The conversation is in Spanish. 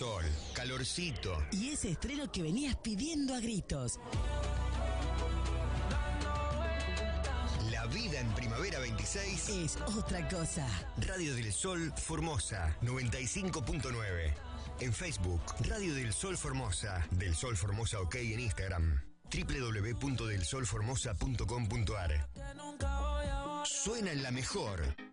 sol, calorcito. Y ese estreno que venías pidiendo a gritos. La vida en Primavera 26 es otra cosa. Radio del Sol Formosa 95.9. En Facebook, Radio del Sol Formosa. Del Sol Formosa OK en Instagram. www.delsolformosa.com.ar. Suena en la mejor.